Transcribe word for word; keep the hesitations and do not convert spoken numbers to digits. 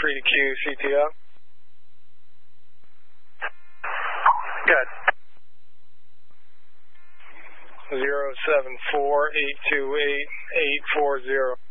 three to Q, C T O. Good. Zero seven four eight two eight eight four zero.